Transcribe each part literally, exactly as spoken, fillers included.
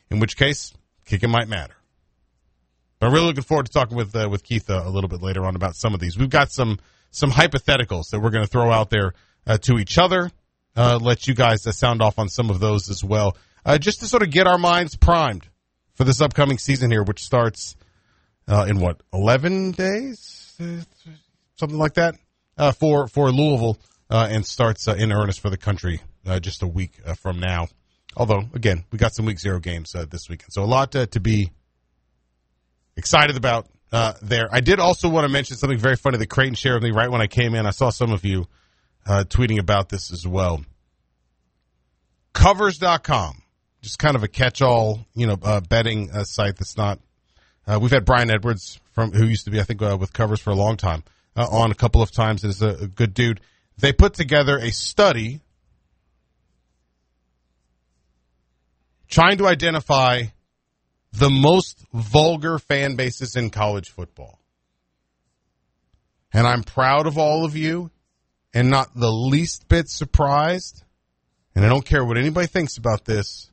in which case, kicking might matter. But I'm really looking forward to talking with uh, with Keith uh, a little bit later on about some of these. We've got some some hypotheticals that we're going to throw out there uh, to each other. Uh, let you guys uh, sound off on some of those as well, uh, just to sort of get our minds primed for this upcoming season here, which starts uh, in what, eleven days, uh, something like that, uh, for for Louisville, uh, and starts uh, in earnest for the country uh, just a week uh, from now. Although, again, we got some week zero games uh, this weekend, so a lot uh, to be excited about uh, there. I did also want to mention something very funny that Creighton shared with me right when I came in. I saw some of you uh, tweeting about this as well. Covers dot com, just kind of a catch-all, you know, uh, betting uh, site that's not. Uh, we've had Brian Edwards, from who used to be, I think, uh, with Covers for a long time, uh, on a couple of times. Is a, a good dude. They put together a study trying to identify the most vulgar fan bases in college football. And I'm proud of all of you and not the least bit surprised. And I don't care what anybody thinks about this.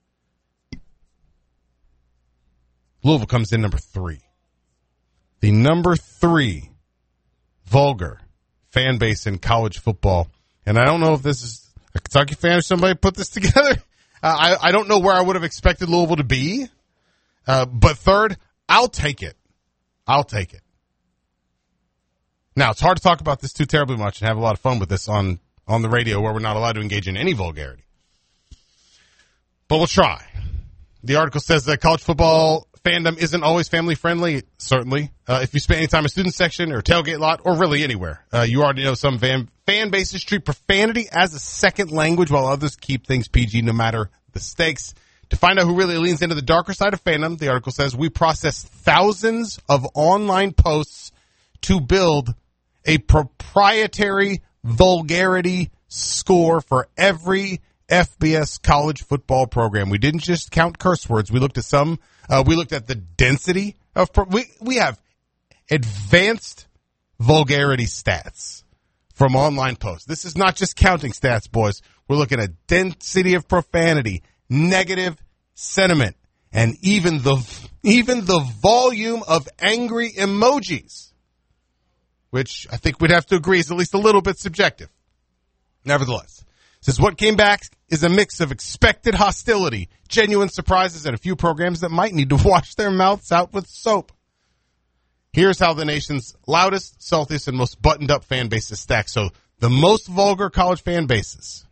Louisville comes in number three. The number three vulgar fan base in college football. And I don't know if this is a Kentucky fan or somebody put this together. Uh, I, I don't know where I would have expected Louisville to be. Uh, but third, I'll take it. I'll take it. Now, it's hard to talk about this too terribly much and have a lot of fun with this on, on the radio where we're not allowed to engage in any vulgarity. But we'll try. The article says that college football fandom isn't always family-friendly, certainly. Uh, if you spend any time in student section or tailgate lot or really anywhere, uh, you already know some fan, fan bases treat profanity as a second language while others keep things P G no matter the stakes. To find out who really leans into the darker side of fandom, the article says, we process thousands of online posts to build a proprietary vulgarity score for every F B S college football program. We didn't just count curse words. We looked at some, uh, we looked at the density of, pro- we, we have advanced vulgarity stats from online posts. This is not just counting stats, boys. We're looking at density of profanity, negative sentiment, and even the even the volume of angry emojis, which I think we'd have to agree is at least a little bit subjective. Nevertheless, says what came back is a mix of expected hostility, genuine surprises, and a few programs that might need to wash their mouths out with soap. Here's how the nation's loudest, saltiest, and most buttoned-up fan bases stack. So the most vulgar college fan bases.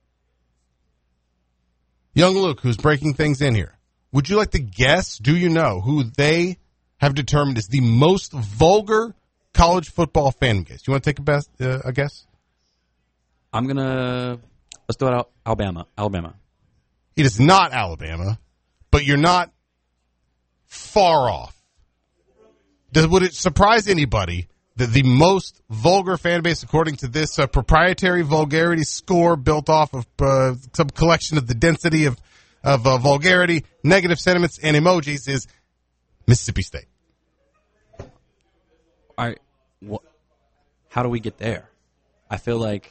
Young Luke, who's breaking things in here, would you like to guess, do you know, who they have determined is the most vulgar college football fan base? You want to take a, best, uh, a guess? I'm going to, let's throw out Alabama. Alabama. It is not Alabama, but you're not far off. Does, would it surprise anybody that the most vulgar fan base, according to this uh, proprietary vulgarity score built off of uh, some collection of the density of, of uh, vulgarity, negative sentiments, and emojis, is Mississippi State? All right. Wh- how do we get there? I feel like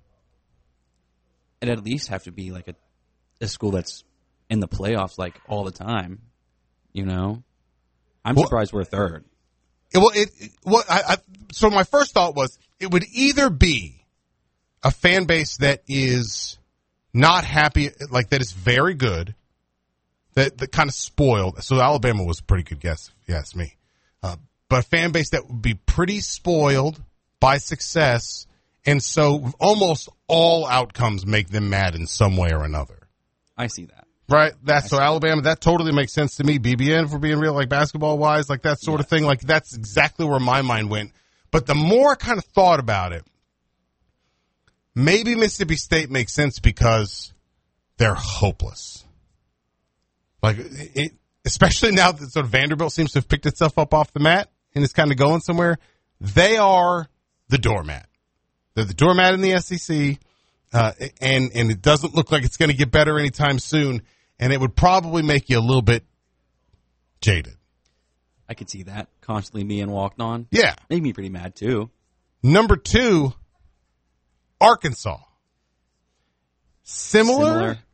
it at least have to be like a, a school that's in the playoffs like all the time. You know? I'm well, surprised we're third. Well, it, it what I, I so my first thought was it would either be a fan base that is not happy, like that is very good, that that kind of spoiled. So Alabama was a pretty good guess, if you ask me. Uh, but a fan base that would be pretty spoiled by success, and so almost all outcomes make them mad in some way or another. I see that. Right, that's so Alabama. That totally makes sense to me. B B N, for being real, like basketball wise, like that sort yeah. of thing. Like that's exactly where my mind went. But the more I kind of thought about it, maybe Mississippi State makes sense because they're hopeless. Like, it, especially now that sort of Vanderbilt seems to have picked itself up off the mat and is kind of going somewhere. They are the doormat. They're the doormat in the S E C, uh, and and it doesn't look like it's going to get better anytime soon. And it would probably make you a little bit jaded. I could see that. Constantly being walked on. Yeah. Made me pretty mad, too. Number two, Arkansas. Similar, Similar.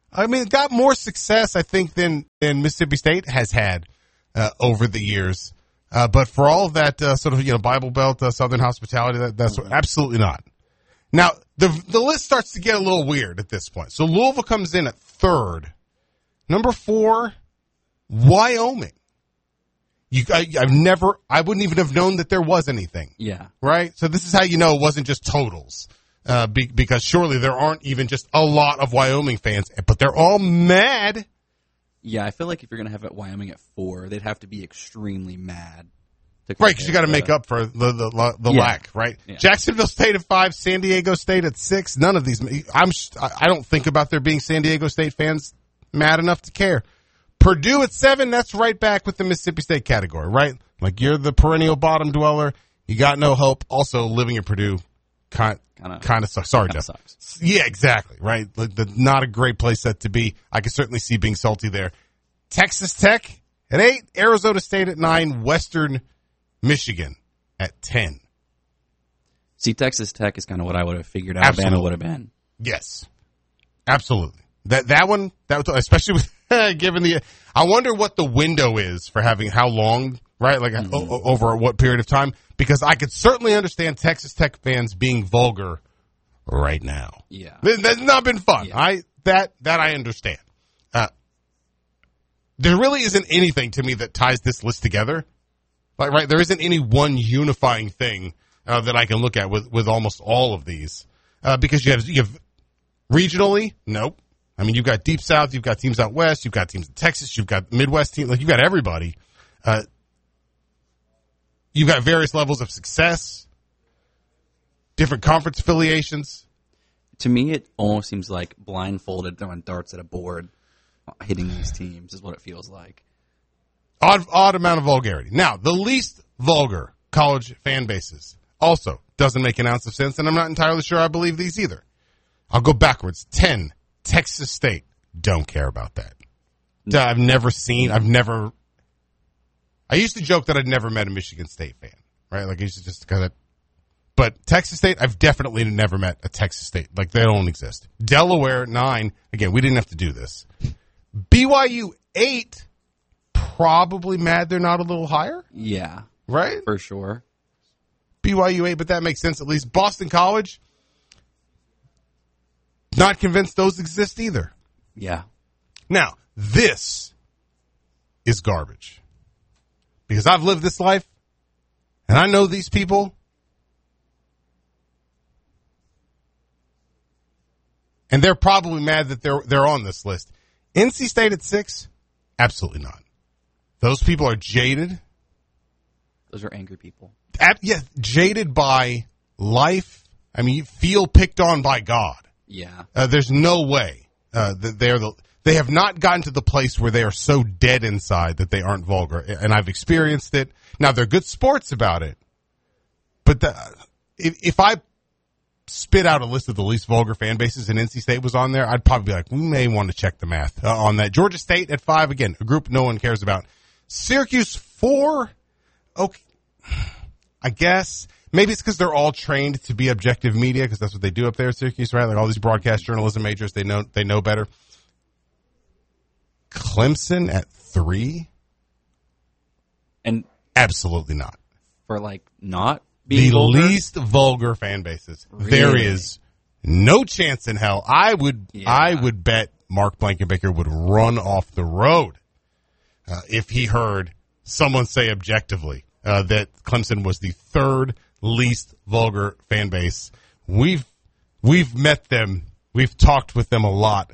I mean, it got more success, I think, than, than Mississippi State has had uh, over the years. Uh, but for all of that uh, sort of, you know, Bible Belt, uh, Southern hospitality, that, that's absolutely not. Now, the the list starts to get a little weird at this point. So Louisville comes in at third. Number four, Wyoming. You, I, I've never, I wouldn't even have known that there was anything. Yeah. Right? So this is how you know it wasn't just totals. Uh, be, because surely there aren't even just a lot of Wyoming fans, but they're all mad. Yeah, I feel like if you're going to have it Wyoming at four, they'd have to be extremely mad. To Right, because you got to make up for the the, the yeah. lack, right? Yeah. Jacksonville State at five, San Diego State at six. None of these. I'm. I don't think about there being San Diego State fans mad enough to care. Purdue at seven. That's right back with the Mississippi State category, right? Like you're the perennial bottom dweller. You got no hope. Also, living in Purdue kind kind of sucks. Sorry, Jeff. Sucks. Yeah, exactly. Right. Like the, not a great place set to be. I can certainly see being salty there. Texas Tech at eight, Arizona State at nine, Western Michigan at ten. See, Texas Tech is kind of what I would have figured Absolutely. Alabama would have been. Yes, absolutely. That that one, that was, especially with given the, I wonder what the window is for having how long, right? Like mm-hmm. o- over what period of time? Because I could certainly understand Texas Tech fans being vulgar right now. Yeah, that's not been fun. Yeah. I that that I understand. Uh, there really isn't anything to me that ties this list together. Like, right, there isn't any one unifying thing uh, that I can look at with, with almost all of these. Uh, because you have, you have regionally, nope. I mean, you've got Deep South, you've got teams out West, you've got teams in Texas, you've got Midwest teams, like you've got everybody. Uh, you've got various levels of success, different conference affiliations. To me, it almost seems like blindfolded throwing darts at a board, hitting these teams is what it feels like. Odd, odd amount of vulgarity. Now, the least vulgar college fan bases also doesn't make an ounce of sense, and I'm not entirely sure I believe these either. I'll go backwards. ten, Texas State. Don't care about that. No. I've never seen, I've never, I used to joke that I'd never met a Michigan State fan, right? Like, I used to just kind of, but Texas State, I've definitely never met a Texas State. Like, they don't exist. Delaware, nine. Again, we didn't have to do this. B Y U, eight. Probably mad they're not a little higher. Yeah. Right? For sure. B Y U eight, but that makes sense at least. Boston College, not convinced those exist either. Yeah. Now, this is garbage. Because I've lived this life, and I know these people, and they're probably mad that they're they're on this list. N C State at six? Absolutely not. Those people are jaded. Those are angry people. At, yeah, jaded by life. I mean, you feel picked on by God. Yeah. Uh, there's no way uh, that they're the. They have not gotten to the place where they are so dead inside that they aren't vulgar, and I've experienced it. Now they're good sports about it, but the, if, if I spit out a list of the least vulgar fan bases and N C State was on there, I'd probably be like, we may want to check the math uh, on that. Georgia State at five, again, a group no one cares about. Syracuse four, okay, I guess. Maybe it's because they're all trained to be objective media, because that's what they do up there at Syracuse, right? Like all these broadcast journalism majors, they know they know better. Clemson at three? And absolutely not. For like not being the vulgar? least vulgar fan bases. Really? There is no chance in hell. I would Yeah. I would bet Mark Blankenbaker would run off the road uh, if he heard someone say objectively uh, that Clemson was the third least vulgar fan base. We've we've met them. We've talked with them a lot.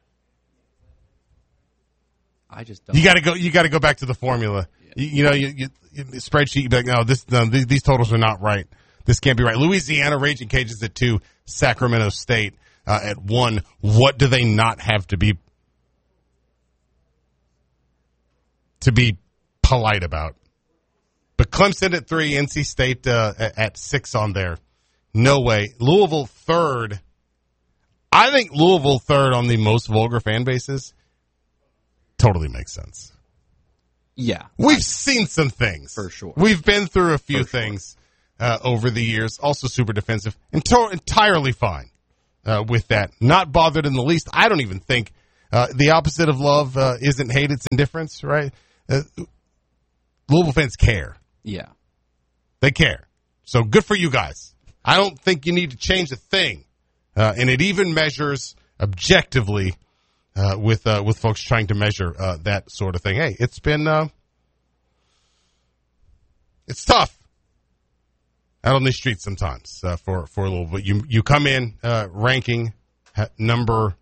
I just don't. You got to go. You got to go back to the formula. Yeah. You, you know, you, you, you spreadsheet. You'd be like, no, this, no, these, these totals are not right. This can't be right. Louisiana Raging Cajuns at two. Sacramento State uh, at one. What do they not have to be to be polite about? But Clemson at three. N C State uh, at, at six on there. No way. Louisville third. I think Louisville third on the most vulgar fan bases. Totally makes sense. Yeah. We've I, seen some things. For sure. We've been through a few For things uh, over the years. Also super defensive. And to- entirely fine uh, with that. Not bothered in the least. I don't even think Uh, the opposite of love uh, isn't hate, it's indifference, right? Uh, Louisville fans care. Yeah. They care. So good for you guys. I don't think you need to change a thing. Uh, and it even measures objectively uh, with uh, with folks trying to measure uh, that sort of thing. Hey, it's been uh, it's tough out on the streets sometimes uh, for for a little bit. You you come in uh, ranking number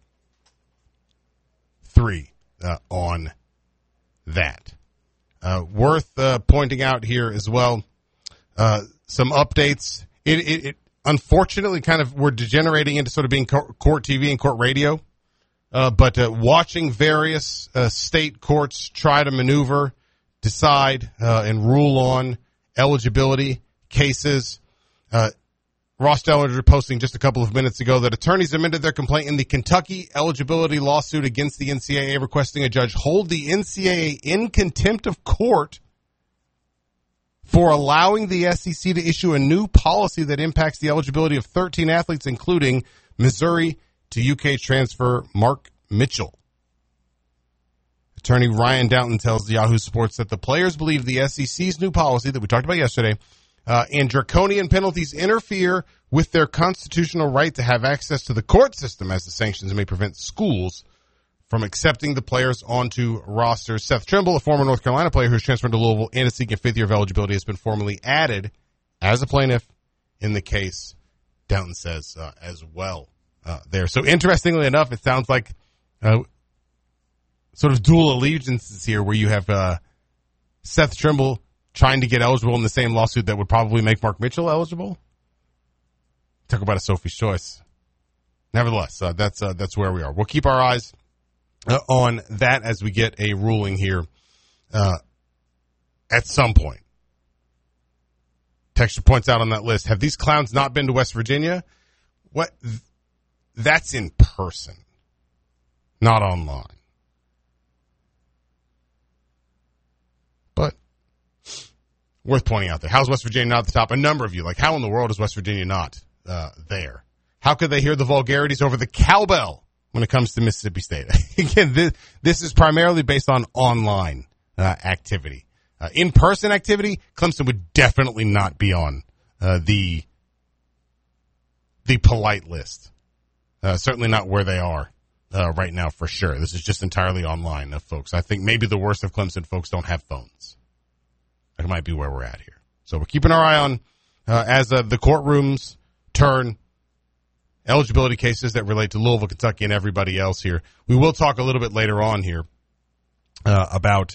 three uh, on that. Uh, worth uh, pointing out here as well. Uh, some updates. It, it, it unfortunately kind of we're degenerating into sort of being court T V and court radio. Uh, but uh, watching various uh, state courts try to maneuver, decide, uh, and rule on eligibility cases. Uh, Ross Dellinger posting just a couple of minutes ago that attorneys amended their complaint in the Kentucky eligibility lawsuit against the N C double A, requesting a judge hold the N C double A in contempt of court for allowing the S E C to issue a new policy that impacts the eligibility of thirteen athletes, including Missouri to U K transfer Mark Mitchell. Attorney Ryan Downton tells Yahoo Sports that the players believe the S E C's new policy that we talked about yesterday uh, and draconian penalties interfere with their constitutional right to have access to the court system, as the sanctions may prevent schools from accepting the players onto rosters. Seth Trimble, a former North Carolina player who's transferred to Louisville and is seeking a fifth year of eligibility, has been formally added as a plaintiff in the case, Downton says, uh, as well uh, there. So interestingly enough, it sounds like uh, sort of dual allegiances here where you have uh, Seth Trimble trying to get eligible in the same lawsuit that would probably make Mark Mitchell eligible. Talk about a Sophie's choice. Nevertheless, uh, that's uh, that's where we are. We'll keep our eyes Uh, on that as we get a ruling here uh, at some point. Texture points out on that list, have these clowns not been to West Virginia? What? That's in person, not online. But worth pointing out there. How's West Virginia not at the top? A number of you, like, how in the world is West Virginia not uh, there? How could they hear the vulgarities over the cowbell when it comes to Mississippi State? Again, this, this is primarily based on online uh, activity. Uh, in-person activity, Clemson would definitely not be on uh, the the polite list. Uh, certainly not where they are uh, right now, for sure. This is just entirely online, uh, folks. I think maybe the worst of Clemson folks don't have phones. That might be where we're at here. So we're keeping our eye on uh, as uh, the courtrooms turn. Eligibility cases that relate to Louisville, Kentucky, and everybody else here. We will talk a little bit later on here uh, about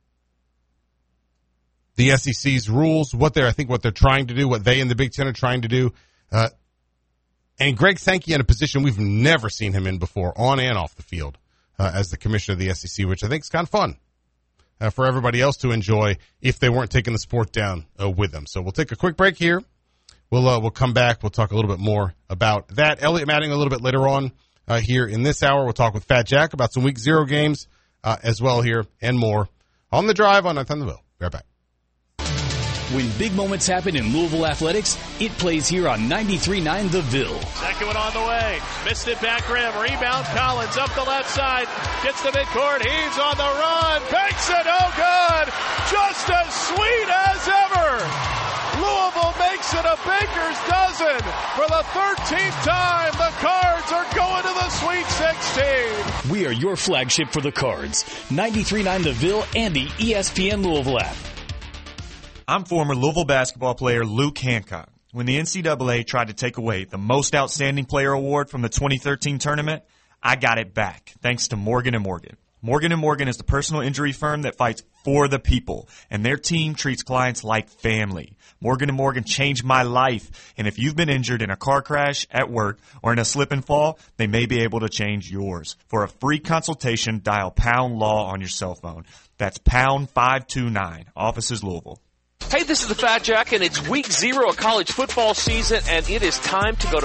the S E C's rules, what they're, I think, what they're trying to do, what they in the Big Ten are trying to do. Uh, and Greg Sankey in a position we've never seen him in before, on and off the field, uh, as the commissioner of the S E C, which I think is kind of fun uh, for everybody else to enjoy if they weren't taking the sport down uh, with them. So we'll take a quick break here. We'll uh, we'll come back. We'll talk a little bit more about that. Elliot Matting a little bit later on uh, here in this hour. We'll talk with Fat Jack about some Week Zero games uh, as well here and more on The Drive on Ninth on the Ville. Be right back. When big moments happen in Louisville athletics, it plays here on ninety-three point nine The Ville. Second one on the way. Missed it back rim. Rebound Collins up the left side. Gets to midcourt. He's on the run. Banks it. Oh, good. Just as sweet as ever. Louisville makes it a baker's dozen. For the thirteenth time, the Cards are going to the Sweet sixteen. We are your flagship for the Cards. ninety-three point nine The Ville and the E S P N Louisville app. I'm former Louisville basketball player Luke Hancock. When the N C double A tried to take away the Most Outstanding Player award from the twenty thirteen tournament, I got it back, thanks to Morgan and Morgan. Morgan and Morgan is the personal injury firm that fights for the people, and their team treats clients like family. Morgan and Morgan changed my life, and if you've been injured in a car crash, at work, or in a slip and fall, they may be able to change yours. For a free consultation, dial pound law on your cell phone. That's pound five two nine. Offices Louisville. Hey, this is the Fat Jack, and it's week zero of college football season, and it is time to go to